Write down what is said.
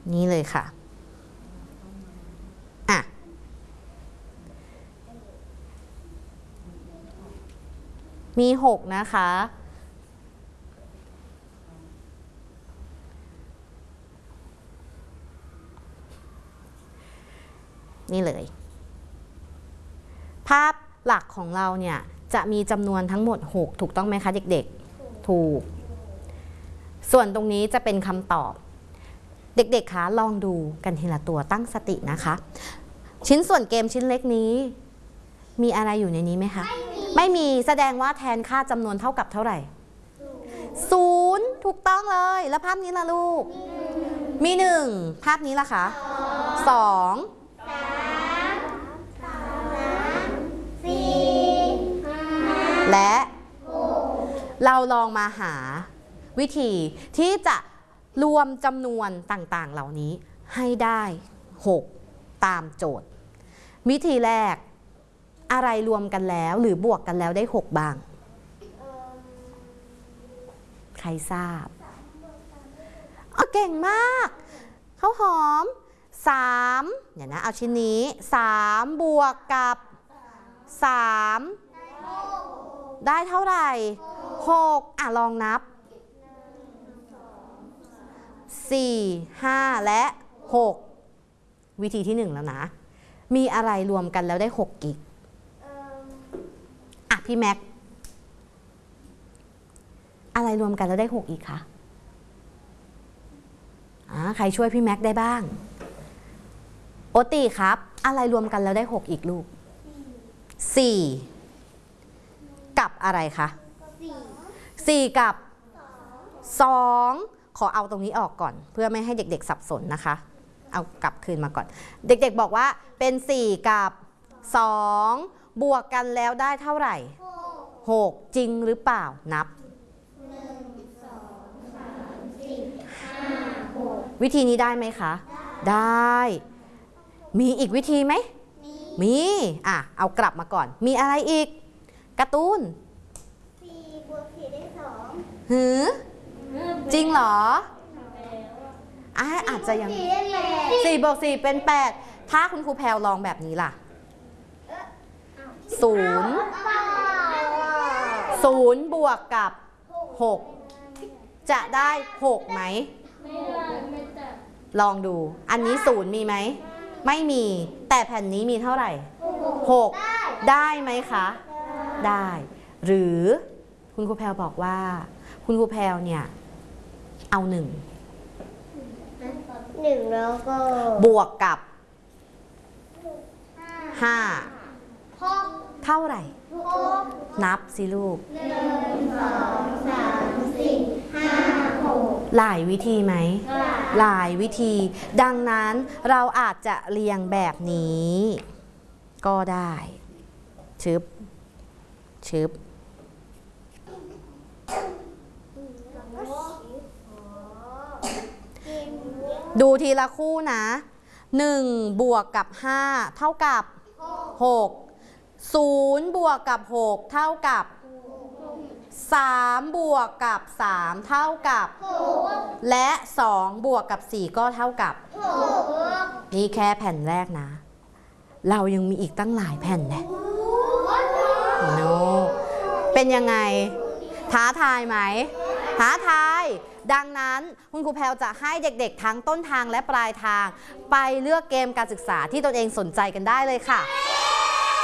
นี่เลยค่ะอ่ะมี6นะคะนี่เลยภาพหลักของเราเนี่ยจะมีจำนวนทั้งหมด6ถูกต้องไหมคะเด็กๆถูกส่วนตรงนี้จะเป็นคำตอบเด็กๆคะลองดูกันทีละตัวตั้งสตินะคะชิ้นส่วนเกมชิ้นเล็กนี้มีอะไรอยู่ในนี้ไหมคะไม่มีแสดงว่าแทนค่าจำนวนเท่ากับเท่าไหร่0ถูกต้องเลยแล้วภาพนี้ล่ะลูกมี1ภาพนี้ล่ะคะ2และเราลองมาหาวิธีที่จะรวมจำนวนต่างๆเหล่านี้ให้ได้6ตามโจทย์วิธีแรกอะไรรวมกันแล้วหรือบวกกันแล้วได้6บ้างใครทราบเก่งมากข้าวหอม3เดี๋ยวนะเอาชิ้นนี้3บวกกับ3ได้เท่าไหร่6ลองนับ4 5และ6วิธีที่1แล้วนะมีอะไรรวมกันแล้วได้6อีกพี่แม็กอะไรรวมกันแล้วได้6อีกคะใครช่วยพี่แม็กได้บ้างโอตีครับอะไรรวมกันแล้วได้6อีกลูก4กับอะไรคะ4กับ2ขอเอาตรงนี้ออกก่อนเพื่อไม่ให้เด็กๆสับสนนะคะเอากลับคืนมาก่อนเด็กๆบอกว่าเป็น4กับ2บวกกันแล้วได้เท่าไหร่6จริงหรือเปล่านับวิธีนี้ได้ไหมคะได้มีอีกวิธีไหมมีเอากลับมาก่อนมีอะไรอีกการ์ตูน4บวก4ได้2หือจริงเหรออาจจะยัง4บวก4เป็น8ถ้าคุณครูแพรวลองแบบนี้ล่ะ0บวกกับ6จะได้6ไหมลองดูอันนี้0มีไหมไม่มีแต่แผ่นนี้มีเท่าไหร่6ได้ไหมคะได้หรือคุณครูแพรวบอกว่าคุณครูแพรวเนี่ยเอา1แล้วก็บวกกับ5เท่าไหร่นับสิลูก1 2 3 4 5 6หลายวิธีไหมหลายวิธีดังนั้นเราอาจจะเรียงแบบนี้ก็ได้ชึบดูทีละคู่นะ1บวกกับ5เท่ากับ6 0บวกกับ6เท่ากับ3บวกกับ3เท่ากับและ2บวกกับ4ก็เท่ากับนี่แค่แผ่นแรกนะเรายังมีอีกตั้งหลายแผ่นแหละโน้เป็นยังไงท้าทายไหมท้าทายดังนั้นคุณครูแพรวจะให้เด็กๆทั้งต้นทางและปลายทางไปเลือกเกมการศึกษาที่ตนเองสนใจกันได้เลยค่ะ